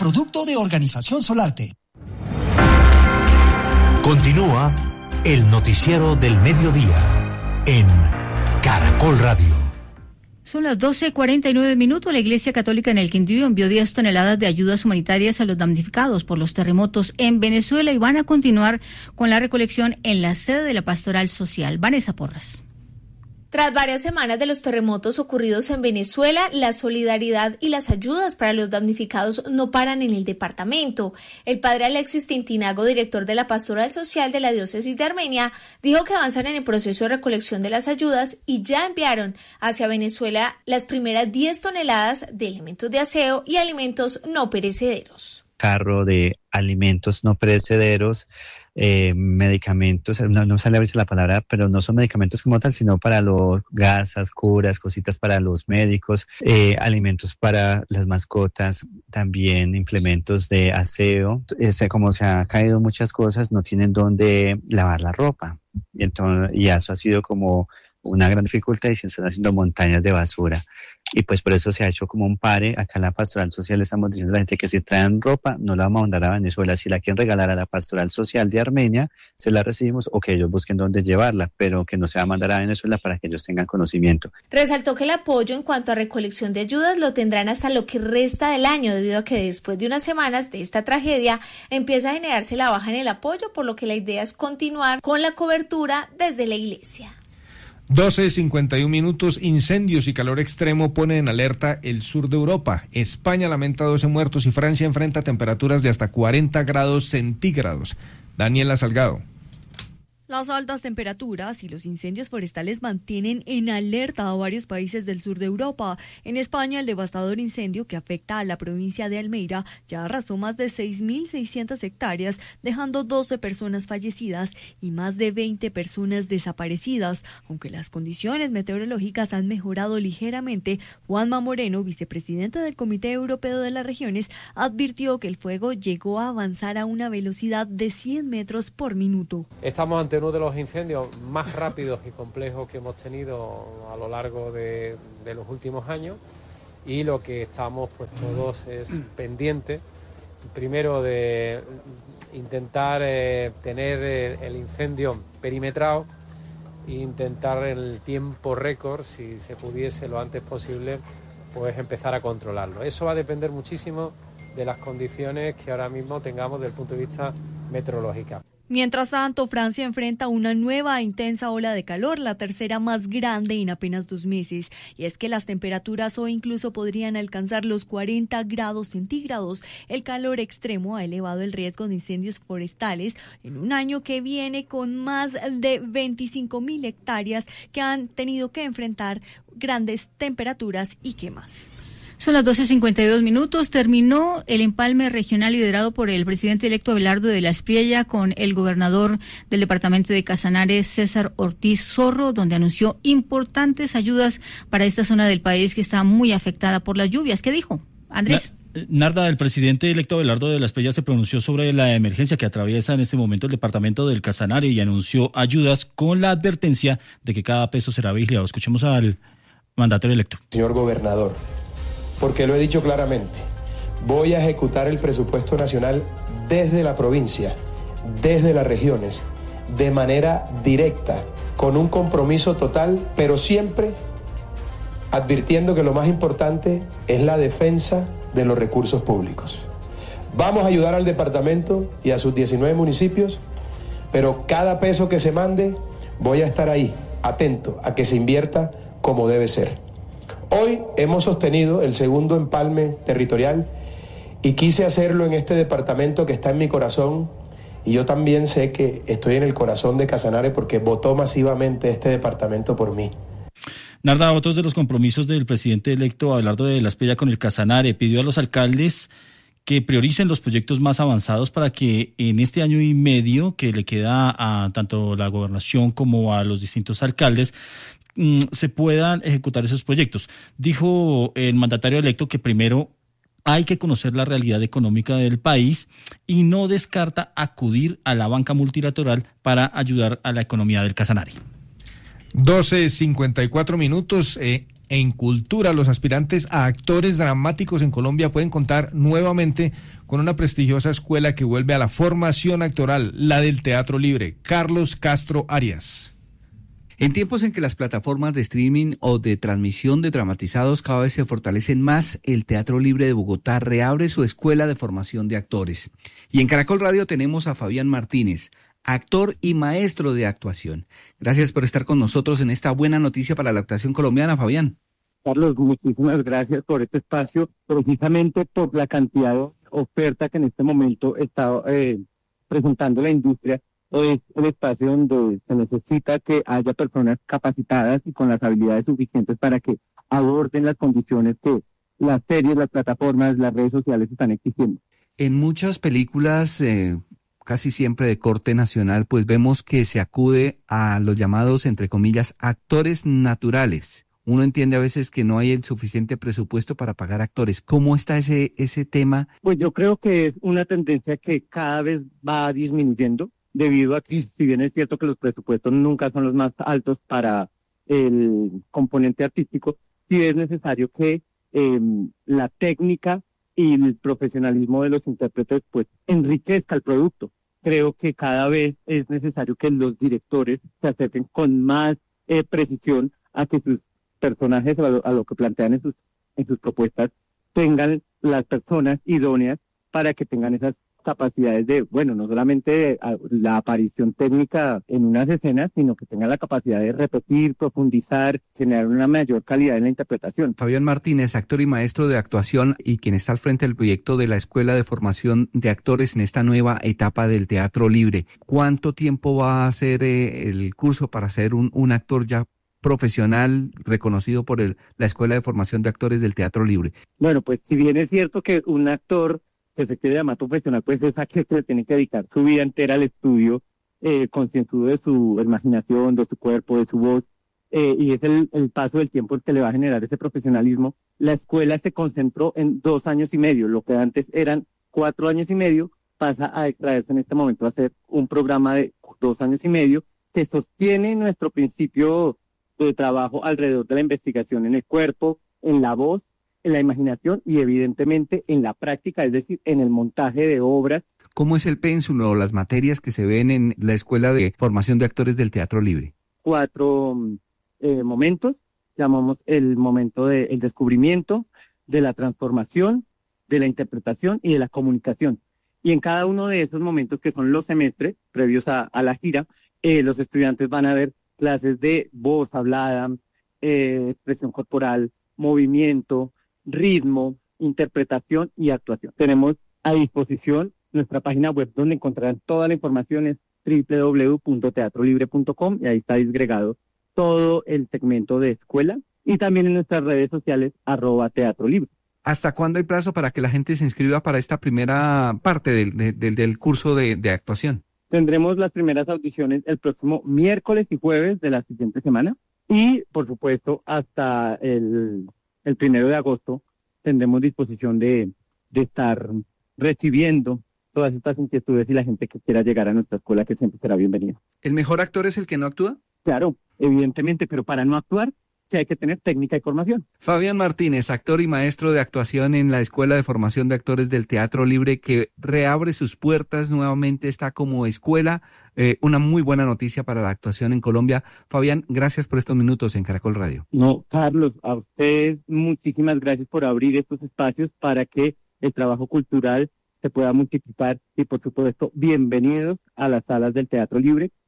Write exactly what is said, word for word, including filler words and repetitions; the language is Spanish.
producto de Organización Solarte. Continúa el noticiero del mediodía en Caracol Radio. Son las doce cuarenta y nueve minutos. La Iglesia Católica en el Quindío envió diez toneladas de ayudas humanitarias a los damnificados por los terremotos en Venezuela y van a continuar con la recolección en la sede de la Pastoral Social. Vanessa Porras. Tras varias semanas de los terremotos ocurridos en Venezuela, la solidaridad y las ayudas para los damnificados no paran en el departamento. El padre Alexis Tintinago, director de la Pastoral Social de la Diócesis de Armenia, dijo que avanzan en el proceso de recolección de las ayudas y ya enviaron hacia Venezuela las primeras diez toneladas de elementos de aseo y alimentos no perecederos. Carro de alimentos no perecederos, eh, medicamentos, no, no sale a veces la palabra, pero no son medicamentos como tal, sino para los gasas, curas, cositas para los médicos, eh, alimentos para las mascotas, también implementos de aseo. Este, como se ha caído muchas cosas, no tienen dónde lavar la ropa. Y, entonces, y eso ha sido como una gran dificultad y se están haciendo montañas de basura. Y pues por eso se ha hecho como un pare. Acá en la Pastoral Social estamos diciendo a la gente que si traen ropa no la vamos a mandar a Venezuela. Si la quieren regalar a la Pastoral Social de Armenia, se la recibimos o que ellos busquen dónde llevarla, pero que no se va a mandar a Venezuela para que ellos tengan conocimiento. Resaltó que el apoyo en cuanto a recolección de ayudas lo tendrán hasta lo que resta del año, debido a que después de unas semanas de esta tragedia empieza a generarse la baja en el apoyo, por lo que la idea es continuar con la cobertura desde la iglesia. doce cincuenta y un minutos. Incendios y calor extremo ponen en alerta el sur de Europa. España lamenta doce muertos y Francia enfrenta temperaturas de hasta cuarenta grados centígrados. Daniela Salgado. Las altas temperaturas y los incendios forestales mantienen en alerta a varios países del sur de Europa. En España, el devastador incendio que afecta a la provincia de Almería ya arrasó más de seis mil seiscientas hectáreas, dejando doce personas fallecidas y más de veinte personas desaparecidas. Aunque las condiciones meteorológicas han mejorado ligeramente, Juanma Moreno, vicepresidente del Comité Europeo de las Regiones, advirtió que el fuego llegó a avanzar a una velocidad de cien metros por minuto. Estamos ante uno de los incendios más rápidos y complejos que hemos tenido a lo largo de, de los últimos años, y lo que estamos pues todos es pendientes, primero de intentar eh, tener el, el incendio perimetrado e intentar en el tiempo récord, si se pudiese lo antes posible, pues empezar a controlarlo. Eso va a depender muchísimo de las condiciones que ahora mismo tengamos desde el punto de vista meteorológico. Mientras tanto, Francia enfrenta una nueva e intensa ola de calor, la tercera más grande en apenas dos meses. Y es que las temperaturas hoy incluso podrían alcanzar los cuarenta grados centígrados. El calor extremo ha elevado el riesgo de incendios forestales en un año que viene con más de veinticinco mil hectáreas que han tenido que enfrentar grandes temperaturas y quemas. Son las doce cincuenta y dos minutos. Terminó el empalme regional liderado por el presidente electo Abelardo de la Espriella con el gobernador del departamento de Casanare, César Ortiz Zorro, donde anunció importantes ayudas para esta zona del país que está muy afectada por las lluvias. ¿Qué dijo, Andrés? La... Narda, el presidente electo Abelardo de la Espriella se pronunció sobre la emergencia que atraviesa en este momento el departamento del Casanare y anunció ayudas con la advertencia de que cada peso será vigilado. Escuchemos al mandatario electo. Señor gobernador, porque lo he dicho claramente, voy a ejecutar el presupuesto nacional desde la provincia, desde las regiones, de manera directa, con un compromiso total, pero siempre advirtiendo que lo más importante es la defensa de los recursos públicos. Vamos a ayudar al departamento y a sus diecinueve municipios, pero cada peso que se mande, voy a estar ahí, atento a que se invierta como debe ser. Hoy hemos sostenido el segundo empalme territorial y quise hacerlo en este departamento que está en mi corazón, y yo también sé que estoy en el corazón de Casanare porque votó masivamente este departamento por mí. Narda, otros de los compromisos del presidente electo Abelardo de la Espriella con el Casanare, pidió a los alcaldes que prioricen los proyectos más avanzados para que en este año y medio que le queda a tanto la gobernación como a los distintos alcaldes se puedan ejecutar esos proyectos. Dijo el mandatario electo que primero hay que conocer la realidad económica del país y no descarta acudir a la banca multilateral para ayudar a la economía del Casanare. doce cincuenta y cuatro minutos. Eh, En cultura, los aspirantes a actores dramáticos en Colombia pueden contar nuevamente con una prestigiosa escuela que vuelve a la formación actoral, la del Teatro Libre. Carlos Castro Arias. En tiempos en que las plataformas de streaming o de transmisión de dramatizados cada vez se fortalecen más, el Teatro Libre de Bogotá reabre su escuela de formación de actores. Y en Caracol Radio tenemos a Fabián Martínez, actor y maestro de actuación. Gracias por estar con nosotros en esta buena noticia para la actuación colombiana, Fabián. Carlos, muchísimas gracias por este espacio, precisamente por la cantidad de oferta que en este momento está eh, presentando la industria. Es el espacio donde se necesita que haya personas capacitadas y con las habilidades suficientes para que aborden las condiciones que las series, las plataformas, las redes sociales están exigiendo. En muchas películas, eh, casi siempre de corte nacional, pues vemos que se acude a los llamados, entre comillas, actores naturales. Uno entiende a veces que no hay el suficiente presupuesto para pagar actores. ¿Cómo está ese, ese tema? Pues yo creo que es una tendencia que cada vez va disminuyendo, debido a que, si bien es cierto que los presupuestos nunca son los más altos para el componente artístico, sí es necesario que eh, la técnica y el profesionalismo de los intérpretes pues enriquezca el producto. Creo que cada vez es necesario que los directores se acerquen con más eh, precisión a que sus personajes, a lo, a lo que plantean en sus, en sus propuestas, tengan las personas idóneas para que tengan esas capacidades de, bueno, no solamente de, a, la aparición técnica en unas escenas, sino que tengan la capacidad de repetir, profundizar, generar una mayor calidad en la interpretación. Fabián Martínez, actor y maestro de actuación y quien está al frente del proyecto de la Escuela de Formación de Actores en esta nueva etapa del Teatro Libre. ¿Cuánto tiempo va a ser eh, el curso para ser un, un actor ya profesional reconocido por el, la Escuela de Formación de Actores del Teatro Libre? Bueno, pues si bien es cierto que un actor que se quiere llamar profesional, pues es aquel que le tiene que dedicar su vida entera al estudio, eh, concienzudo de su imaginación, de su cuerpo, de su voz, eh, y es el, el paso del tiempo el que le va a generar ese profesionalismo. La escuela se concentró en dos años y medio, lo que antes eran cuatro años y medio, pasa a extraerse en este momento a ser un programa de dos años y medio que sostiene nuestro principio de trabajo alrededor de la investigación en el cuerpo, en la voz, en la imaginación y evidentemente en la práctica, es decir, en el montaje de obras. ¿Cómo es el pénsul o las materias que se ven en la Escuela de Formación de Actores del Teatro Libre? Cuatro eh, momentos, llamamos el momento del descubrimiento, de la transformación, de la interpretación y de la comunicación. Y en cada uno de esos momentos, que son los semestres previos a, a la gira, eh, los estudiantes van a ver clases de voz hablada, eh, expresión corporal, movimiento, ritmo, interpretación y actuación. Tenemos a disposición nuestra página web donde encontrarán toda la información, es doble u doble u doble u punto teatro libre punto com, y ahí está disgregado todo el segmento de escuela, y también en nuestras redes sociales arroba Teatro Libre. ¿Hasta cuándo hay plazo para que la gente se inscriba para esta primera parte del, del, del curso de, de actuación? Tendremos las primeras audiciones el próximo miércoles y jueves de la siguiente semana, y por supuesto hasta el el primero de agosto tendremos disposición de, de estar recibiendo todas estas inquietudes y la gente que quiera llegar a nuestra escuela, que siempre será bienvenida. ¿El mejor actor es el que no actúa? Claro, evidentemente, pero para no actuar que hay que tener técnica y formación. Fabián Martínez, actor y maestro de actuación en la Escuela de Formación de Actores del Teatro Libre, que reabre sus puertas nuevamente, está como escuela. Eh, una muy buena noticia para la actuación en Colombia. Fabián, gracias por estos minutos en Caracol Radio. No, Carlos, a ustedes muchísimas gracias por abrir estos espacios para que el trabajo cultural se pueda multiplicar, y por supuesto, bienvenidos a las salas del Teatro Libre,